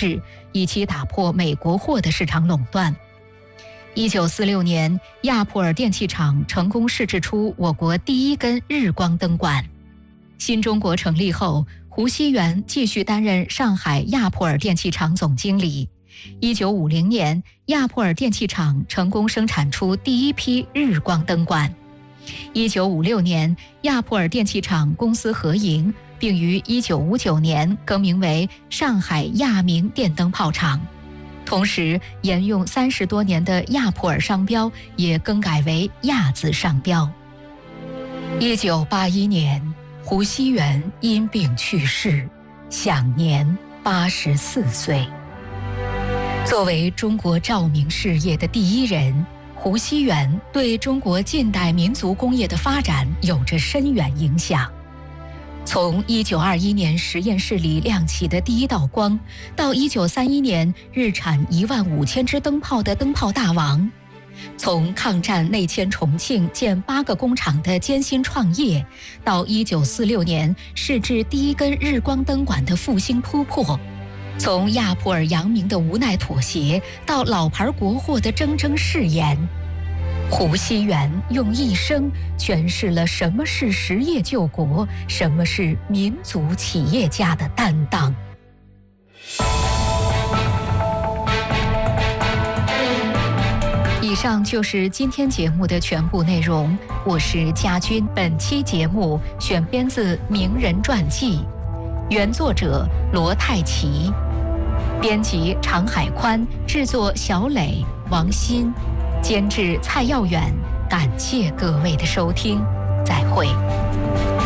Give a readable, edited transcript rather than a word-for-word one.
制，以期打破美国货的市场垄断。1946年，亚普尔电器厂成功试制出我国第一根日光灯管。新中国成立后，胡锡元继续担任上海亚普尔电器厂总经理。1950年，亚普尔电器厂成功生产出第一批日光灯管。1956年，亚普尔电器厂公私合营，并于1959年更名为上海亚明电灯泡厂。同时，沿用30多年的亚普尔商标也更改为亚字商标。1981年，胡锡元因病去世，享年84岁。作为中国照明事业的第一人，胡锡元对中国近代民族工业的发展有着深远影响。从1921年实验室里亮起的第一道光，到1931年日产15000只灯泡的灯泡大王，从抗战内迁重庆建8个工厂的艰辛创业，到1946年试制第一根日光灯管的复兴突破，从亚普尔扬名的无奈妥协，到老牌国货的铮铮誓言，胡锡元用一生诠释了什么是实业救国，什么是民族企业家的担当。以上就是今天节目的全部内容，我是佳君。本期节目选编自《名人传记》，原作者罗泰奇，编辑常海宽，制作小磊、王鑫，监制蔡耀远。感谢各位的收听，再会。